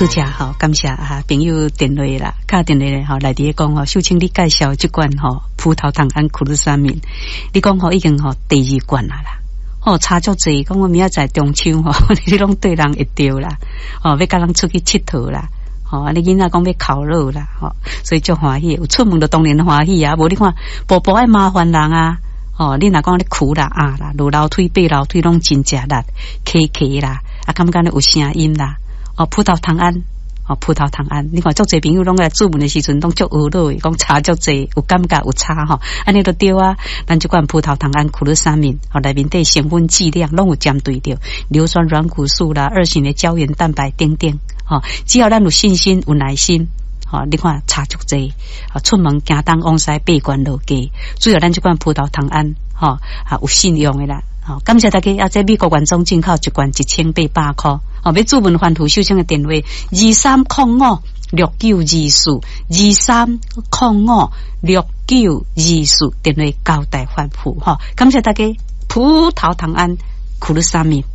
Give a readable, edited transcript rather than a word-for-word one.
多谢哈，感谢哈朋友电话啦，打电话咧哈来伫讲吼，秀清你介绍这罐吼葡萄糖胺苦鲁沙敏，你讲吼已经吼第2罐啦，吼差足济，讲我明仔载中秋吼，你拢对人会着啦，吼要甲人出去佚佗啦。哦，你囡仔讲要烤肉啦，吼、哦，所以足欢喜。有出门就当然欢喜啊。无你看，步步爱麻烦人啊。哦，你若讲你苦啦、啊啦、落楼梯、爬楼梯拢真食力，咳啦，啊，感觉你有声音啦。哦，葡萄糖胺，哦，葡萄糖胺，你看足济朋友拢来注文的时阵，拢足懊恼的，讲差足济，有感觉有差吼，安尼都对啊。咱这款葡萄糖胺苦鲁沙敏，哦，内面的成分剂量拢有针对着硫酸软骨素啦、2型的胶原蛋白等等。哦，只要咱有信心、有耐心，哦，你看差足济，啊，出门行东往西爬关落街，主要咱这款葡萄糖胺，哦，啊有信用的啦，哦，感谢大家，啊，在美国原装进口1罐1800块，哦，要注文反复秀清的电话2305-6924，2305-6924，电话交代反复，哈，感谢大家，葡萄糖胺苦鲁沙敏。